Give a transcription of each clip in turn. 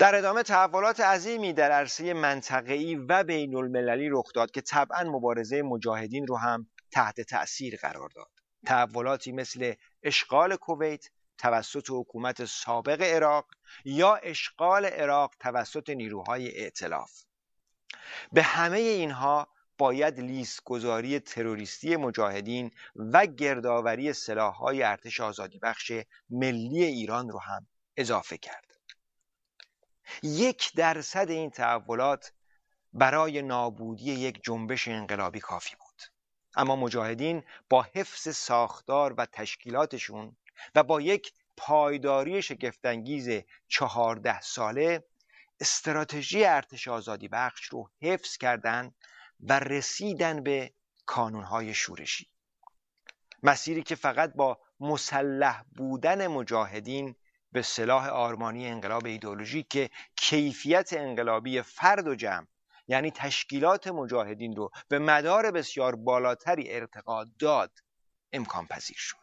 در ادامه تحولات عظیمی در عرصه منطقه‌ای و بین المللی رخ داد که طبعاً مبارزه مجاهدین رو هم تحت تأثیر قرار داد. تحولاتی مثل اشغال کویت توسط حکومت سابق عراق یا اشغال عراق توسط نیروهای ائتلاف. به همه اینها باید لیست گذاری تروریستی مجاهدین و گردآوری سلاح‌های ارتش آزادیبخش ملی ایران رو هم اضافه کرد. 1% این تحولات برای نابودی یک جنبش انقلابی کافی بود. اما مجاهدین با حفظ ساختار و تشکیلاتشون و با یک پایداری شگفت‌انگیز 14 ساله استراتژی ارتش آزادیبخش رو حفظ کردند و رسیدن به کانونهای شورشی. مسیری که فقط با مسلح بودن مجاهدین به سلاح آرمانی انقلاب ایدئولوژیک که کیفیت انقلابی فرد و جمع یعنی تشکیلات مجاهدین رو به مدار بسیار بالاتری ارتقا داد امکان پذیر شد.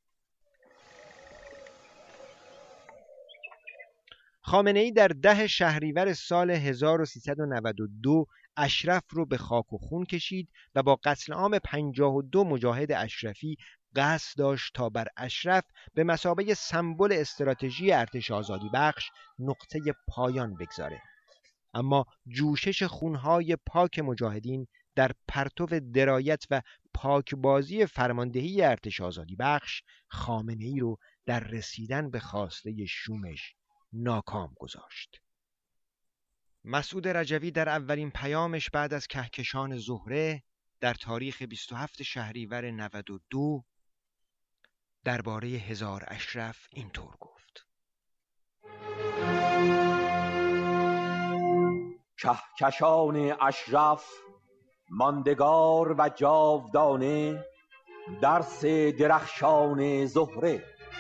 خامنه‌ای در 10 شهریور سال 1392 اشرف رو به خاک و خون کشید و با قتل عام 52 مجاهد اشرفی قصد داشت تا بر اشرف به مثابه سمبل استراتژی ارتش آزادیبخش نقطه پایان بگذاره. اما جوشش خونهای پاک مجاهدین در پرتو درایت و پاکبازی فرماندهی ارتش آزادیبخش خامنه‌ای رو در رسیدن به خواسته شومش ناکام گذاشت. مسعود رجوی در اولین پیامش بعد از کهکشان زهره در تاریخ 27 شهریور 92 درباره هزار اشرف اینطور گفت: کهکشان اشرف ماندگار و جاودانه، درس درخشان زهره،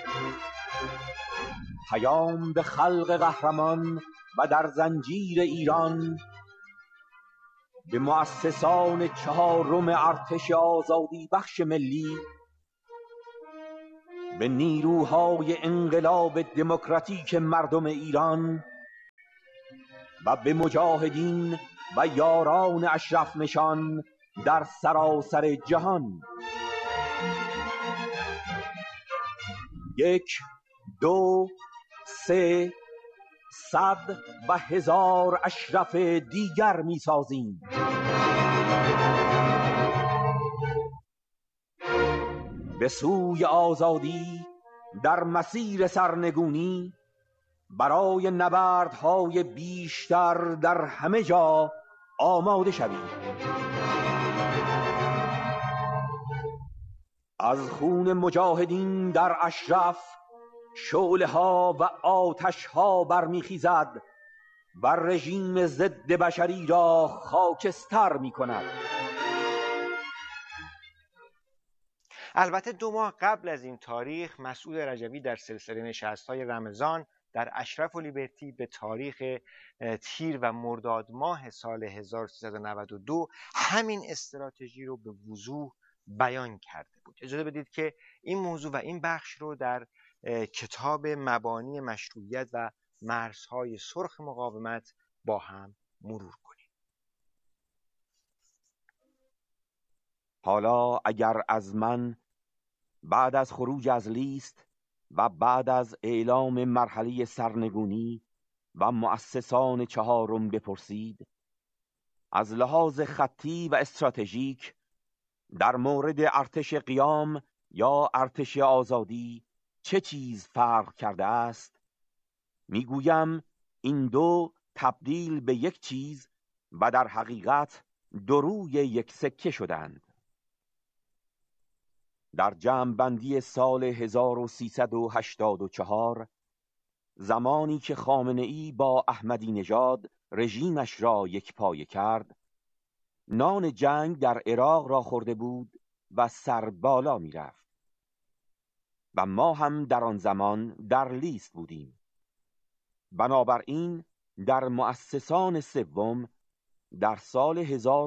پیام به خلق قهرمان و در زنجیر ایران، به مؤسسان چهارم ارتش آزادی بخش ملی، به نیروهای انقلاب دموکراتیک مردم ایران و به مجاهدین و یاران اشرف نشان در سراسر جهان. 1 2 3 100 و 1000 اشرف دیگر می سازیم. به سوی آزادی در مسیر سرنگونی، برای نبردهای بیشتر در همه جا آماده شوید. از خون مجاهدین در اشرف شعله ها و آتش ها برمیخیزد و رژیم ضد بشری را خاکستر می کند. البته 2 ماه قبل از این تاریخ مسعود رجوی در سلسله نشست‌های رمضان در اشرف و لیبرتی به تاریخ تیر و مرداد ماه سال 1392 همین استراتژی رو به وضوح بیان کرده بود. اجازه بدید که این موضوع و این بخش رو در کتاب مبانی مشروعیت و مرزهای سرخ مقاومت با هم مرور کنیم. حالا اگر از من بعد از خروج از لیست و بعد از اعلام مرحله سرنگونی و مؤسسان چهارم بپرسید، از لحاظ خطی و استراتژیک در مورد ارتش قیام یا ارتش آزادی چه چیز فرق کرده است، میگویم این دو تبدیل به یک چیز و در حقیقت دو روی یک سکه شدند. در جمع‌بندی سال 1384 زمانی که خامنه‌ای با احمدی نژاد رژیمش را یکپایه کرد، نان جنگ در عراق را خورده بود و سر بالا می رفت و ما هم در آن زمان در لیست بودیم. بنابراین در مؤسسان سوم در سال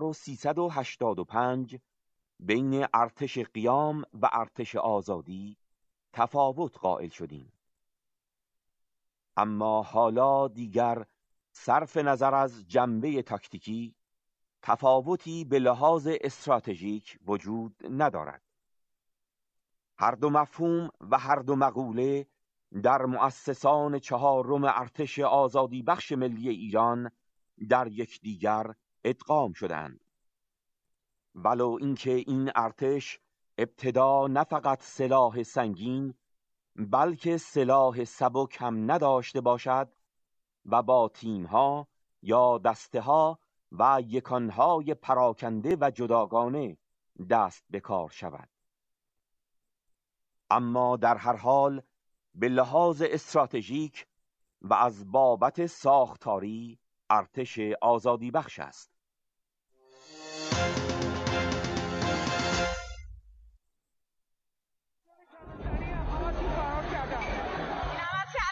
1385 بین ارتش قیام و ارتش آزادی تفاوت قائل شدیم. اما حالا دیگر صرف نظر از جنبه تاکتیکی تفاوتی به لحاظ استراتژیک وجود ندارد. هر دو مفهوم و هر دو مقوله در مؤسسان چهارم ارتش آزادی بخش ملی ایران در یکدیگر ادغام شدند. ولو اینکه این ارتش ابتدا نه فقط سلاح سنگین بلکه سلاح سبک هم نداشته باشد و با تیم‌ها یا دسته‌ها و یکانهای پراکنده و جداگانه دست به کار شود. اما در هر حال به لحاظ استراتژیک و از بابت ساختاری ارتش آزادی بخش است.